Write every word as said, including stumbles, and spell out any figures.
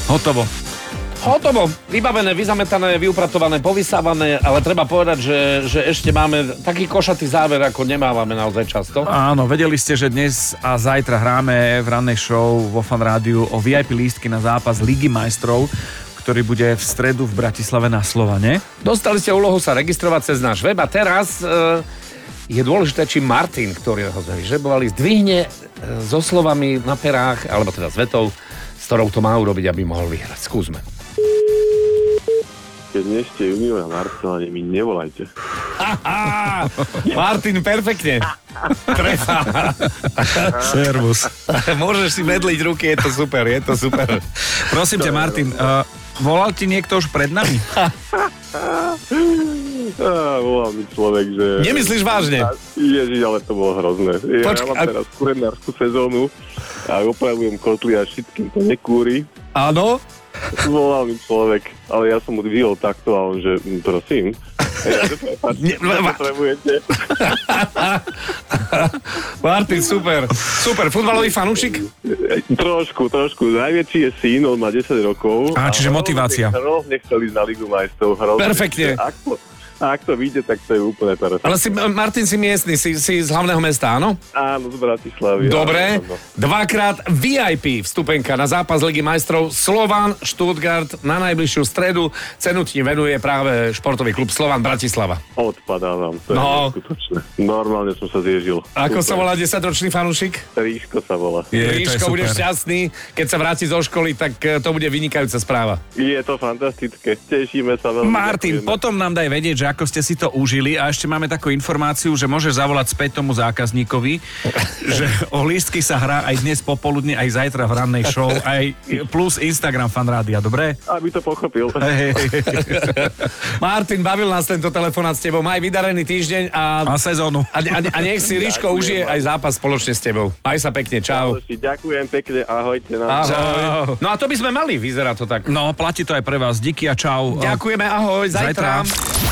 Hotovo. Hotovo, vybavené, vyzametané, vyupratované, povysávané, ale treba povedať, že, že ešte máme taký košatý záver, ako nemávame naozaj často. Áno, vedeli ste, že dnes a zajtra hráme v rannej show vo Fan Rádiu o vé í pé lístky na zápas Ligy majstrov, ktorý bude v stredu v Bratislave na Slovane. Dostali ste úlohu sa registrovať cez náš web a teraz e, je dôležité, či Martin, ktorý ho vyžrebovali, zdvihne e, so slovami na perách, alebo teda s vetou, s ktorou to má urobiť, aby mohol vyhrať. Skúsme. Keď nie ste junior a Marcelane, mi nevolajte. Martin, perfektne. Trefa. Servus. Môžeš si medliť ruky, je to super, je to super. Prosím ťa, Martin, uh, volal ti niekto už pred nami? Á, volal mi človek, že... Nemyslíš vážne? Ježiš, ale to bolo hrozné. Ja, Počk- ja mám teraz kurenárskú sezónu a opravujem kotly a všetkým to nekúri. Áno? Volal mi človek, ale ja som mu dvihol takto a on, že prosím, ja, že Ne, ma- potrebujete. Martin, super. Super, futbalový fanúšik? Trošku, trošku. Najväčší je syn, on má desať rokov. Á, čiže motivácia. Hrozne chcel ísť na Ligu majstrov. Hrozne. Perfektne. Ak to, ak to vyjde, tak to je úplne perfektné. Ale si, Martin, si miestny, si, si z hlavného mesta, áno? Áno, z Bratislavy. Dobre, áno, áno. dvakrát vé í pé vstupenka na zápas Ligy majstrov Slovan Stuttgart na najbližšiu stredu. Cenu ti venuje práve športový klub Slovan Bratislava. Odpadávam, to je No. neskutočné. Normálne som sa zježil. Ako Super. sa volá desaťročný fanúšik? Ríško sa volá. Je, to je Ríško, super. budeš šťastný, keď sa vráti zo školy, tak eh, to bude vynikajúca správa. Je to fantastické. Tešíme sa veľmi. Martin, ďakujeme. potom nám daj vedieť, že ako ste si to užili a ešte máme takú informáciu, že môžeš zavolať späť tomu zákazníkovi, že o lístky sa hrá aj dnes popoludne, aj zajtra v rannej show, aj plus Instagram Fan Rádia, dobre? Aby to pochopil. Hej, hej, hej. Martin, bavil nás tento telefonát s tebou. Maj vydarený týždeň a, A sezónu. a, a, a nech si Ríško Ďakujem užije vám. aj zápas spoločne s tebou. Maj sa pekne, čau. Ďakujem pekne, ahojte. Na... Ahoj. No a to by sme mali, vyzerá to tak. No, platí to aj pre vás. Díky a čau. Ďakujeme, ahoj, zajtra. Zajtra.